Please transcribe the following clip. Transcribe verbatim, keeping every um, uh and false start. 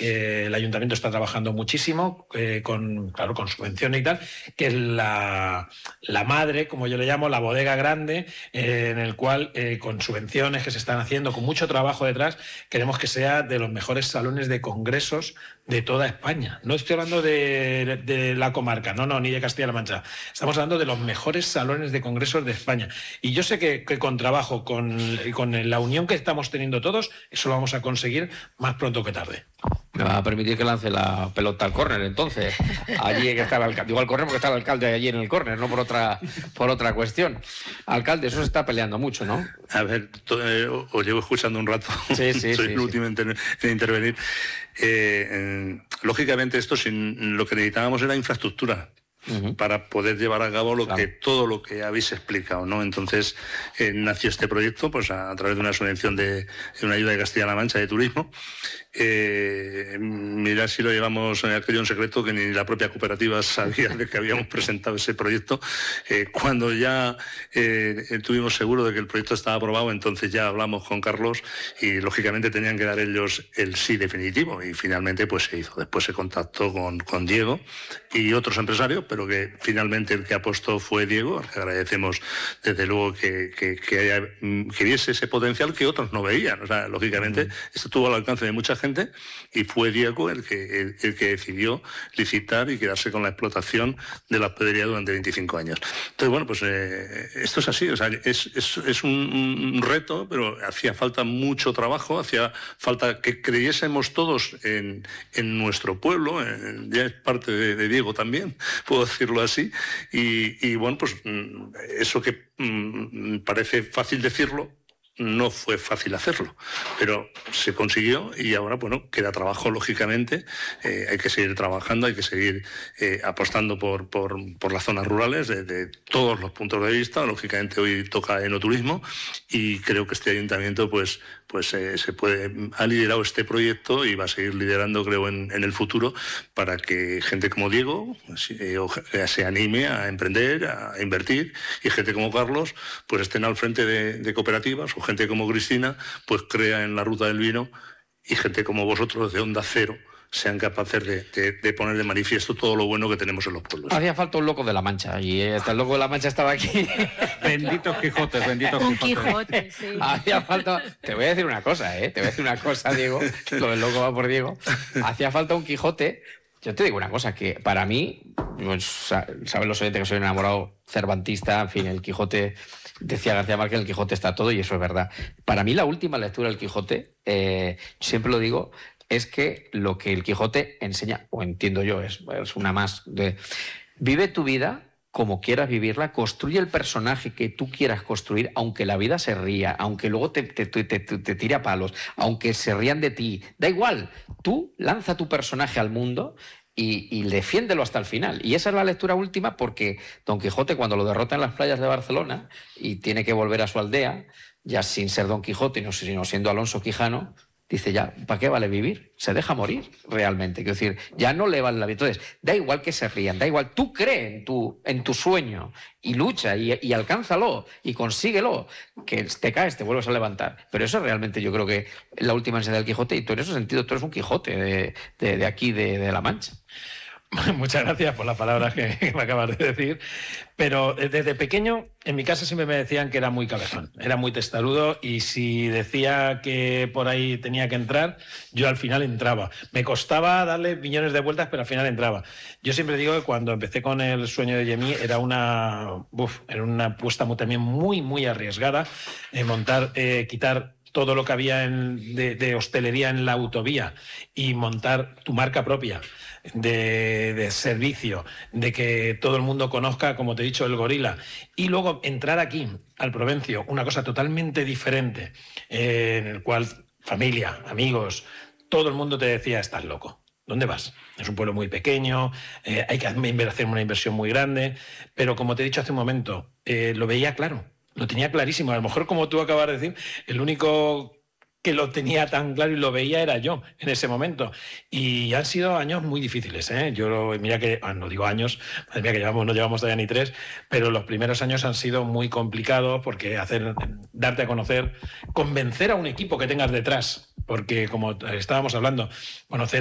eh, el ayuntamiento está trabajando muchísimo, eh, con, claro, con subvenciones y tal, que es la, la madre, como yo le llamo, la bodega grande, eh, en el cual, eh, con subvenciones que se están haciendo, con mucho trabajo detrás, queremos que sea de los mejores salones de congresos de toda España. No estoy hablando de, de la comarca, no, no, ni de Castilla-La Mancha. Estamos hablando de los mejores salones de congresos de España. Y yo sé que, que con trabajo, con, con la unión que estamos teniendo todos, eso lo vamos a conseguir más pronto que tarde. Me va a permitir que lance la pelota al córner, entonces. Allí que está el alcalde. Digo al córner porque está el alcalde allí en el córner, no por otra, por otra cuestión. Alcalde, eso se está peleando mucho, ¿no? A ver, to, eh, os llevo escuchando un rato. Sí, sí, Soy sí, el sí. último en, en intervenir. Eh, eh, lógicamente, esto sin, lo que necesitábamos era infraestructura. Uh-huh. Para poder llevar a cabo lo claro. que todo lo que habéis explicado, ¿no? Entonces eh, nació este proyecto pues a, a través de una subvención de, de una ayuda de Castilla-La Mancha de turismo. Eh, mira si lo llevamos eh, aquello en secreto, que ni la propia cooperativa sabía de que habíamos presentado ese proyecto. Eh, cuando ya eh, estuvimos seguros de que el proyecto estaba aprobado, entonces ya hablamos con Carlos y lógicamente tenían que dar ellos el sí definitivo y finalmente pues se hizo. Después se contactó con, con Diego y otros empresarios, pero que finalmente el que apostó fue Diego, al que agradecemos desde luego que, que, que, haya, que viese ese potencial que otros no veían. O sea, lógicamente, mm. esto estuvo al alcance de mucha gente y fue Diego el que, el, el que decidió licitar y quedarse con la explotación de la hospedería durante veinticinco años. Entonces, bueno, pues eh, esto es así, o sea, es, es, es un, un reto, pero hacía falta mucho trabajo, hacía falta que creyésemos todos en, en nuestro pueblo, en, ya es parte de, de Diego también, puedo decirlo así, y, y bueno, pues eso que mmm, parece fácil decirlo, no fue fácil hacerlo, pero se consiguió y ahora, bueno, queda trabajo, lógicamente. Eh, hay que seguir trabajando, hay que seguir eh, apostando por, por, por las zonas rurales de, de todos los puntos de vista. Lógicamente hoy toca enoturismo y creo que este ayuntamiento pues, pues eh, se puede, ha liderado este proyecto y va a seguir liderando, creo, en, en el futuro para que gente como Diego eh, se anime a emprender, a invertir, y gente como Carlos pues estén al frente de, de cooperativas, o gente como Cristina pues crea en la ruta del vino, y gente como vosotros de Onda Cero sean capaces de, de, de poner de manifiesto todo lo bueno que tenemos en los pueblos. Hacía falta un loco de la Mancha, y hasta el loco de la Mancha estaba aquí. Benditos Quijotes, benditos un Quijotes. Quijote, sí. Hacía falta... Te voy a decir una cosa, ¿eh? Te voy a decir una cosa, Diego. Lo del loco va por Diego. Hacía falta un Quijote. Yo te digo una cosa, que para mí, pues, saben los oyentes que soy enamorado cervantista, en fin, el Quijote, decía García Márquez, el Quijote está todo, y eso es verdad. Para mí la última lectura del Quijote, eh, siempre lo digo, es que lo que el Quijote enseña, o entiendo yo, es, es una más de... Vive tu vida como quieras vivirla, construye el personaje que tú quieras construir, aunque la vida se ría, aunque luego te, te, te, te, te tire a palos, aunque se rían de ti, da igual, tú lanza tu personaje al mundo y, y defiéndelo hasta el final. Y esa es la lectura última, porque Don Quijote, cuando lo derrota en las playas de Barcelona y tiene que volver a su aldea, ya sin ser Don Quijote, sino siendo Alonso Quijano, dice ya, ¿para qué vale vivir? Se deja morir realmente. Quiero decir, ya no le vale la vida. Entonces, da igual que se rían, da igual. Tú cree en tu, en tu sueño y lucha y, y alcánzalo y consíguelo. Que te caes, te vuelves a levantar. Pero eso realmente yo creo que es la última enseñanza del Quijote, y tú en ese sentido tú eres un Quijote de, de, de aquí, de, de La Mancha. Muchas gracias por las palabras que, que me acabas de decir, pero desde pequeño en mi casa siempre me decían que era muy cabezón, era muy testarudo, y si decía que por ahí tenía que entrar, yo al final entraba. Me costaba darle millones de vueltas, pero al final entraba. Yo siempre digo que cuando empecé con El sueño de Yemí era una, uf, era una apuesta muy, también muy, muy arriesgada, eh, montar, eh, quitar todo lo que había en, de, de hostelería en la autovía y montar tu marca propia. De, de servicio, de que todo el mundo conozca, como te he dicho, el gorila, y luego entrar aquí al Provencio, una cosa totalmente diferente, eh, en el cual familia, amigos, todo el mundo te decía, estás loco, ¿dónde vas? Es un pueblo muy pequeño, eh, hay que hacer una inversión muy grande, pero como te he dicho hace un momento, eh, lo veía claro, lo tenía clarísimo. A lo mejor, como tú acabas de decir, el único que lo tenía tan claro y lo veía era yo en ese momento. Y han sido años muy difíciles, ¿eh? Yo, mira que, ah, no digo años, madre mía, que llevamos, no llevamos todavía ni tres, pero los primeros años han sido muy complicados, porque hacer, darte a conocer, convencer a un equipo que tengas detrás, porque como estábamos hablando, conocer